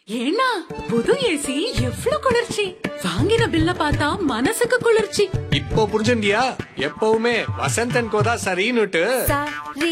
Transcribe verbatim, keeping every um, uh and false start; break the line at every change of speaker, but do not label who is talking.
ஏன்னா புது ஏசி எவ்ளோ குளிர்ச்சி! வாங்கின பில்ல பார்த்தா மனசுக்கு குளிர்ச்சி.
இப்போ புரிஞ்சுண்டியா? எப்பவுமே வசந்தன் கோதா சரின்னுட்டு.
சரி